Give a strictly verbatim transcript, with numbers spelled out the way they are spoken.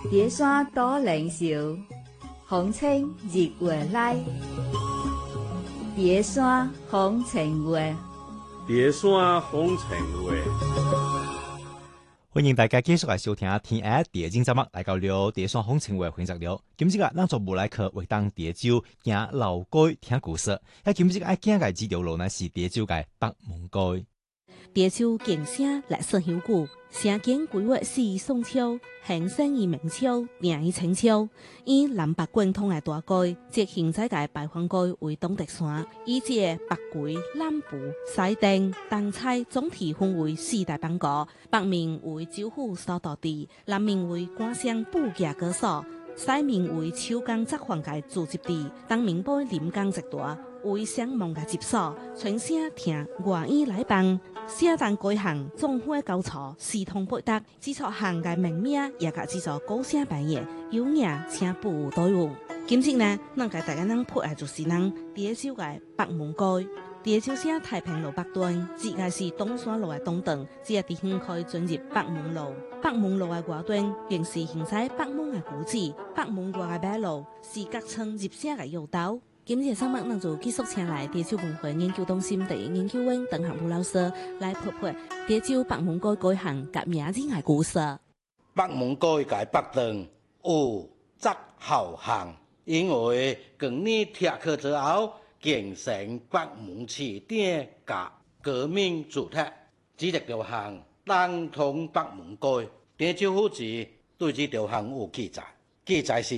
蝶山多靈秀，風清日月來。蝶山風情月， 蝶山風情月。 歡迎大家繼續來收聽天下蝶經節目，來到了蝶山風情月分析了。今日啊，咱做無來客為當蝶洲行老街聽故事。喺今日愛行嘅這條路呢，是蝶洲嘅北門街。 蝶洲景聲歷史悠久，城建規劃是宋朝，興盛於明朝，定於清朝。以南北貫通嘅大街，即現在嘅白雲街為東德山，以至北歸、南部、西訂、東菜總體分為四大板角。北面為州府所在地，南面為官商布價居所，西面為秋江作坊嘅聚集地，東面背臨江一帶為商貿嘅集所。全省聽外語來辦。寫單改行總會高潮，四通八達，制作行嘅名名也甲制作高聲扮演，優雅且不無對誤。今次呢，咱甲大家能配嘅就是咱蝶洲嘅北門街。蝶洲市太平路北端，即係是東山路嘅東段，只係地形可以進入北門路。北門路嘅外端，便是現在北門嘅古蹟。北門外嘅馬路是各村入城嘅要道。今日上麥，咱就繼續請來蝶洲文化研究中心第一研究員鄧學武老師來剖析蝶洲北門街改行甲名字嘅故事。 北門街嘅北段有側後巷，因為今年拆去之後，建成北門市點甲革命主題，這一條巷當通北門街。蝶洲府志對這條巷有記載，記載是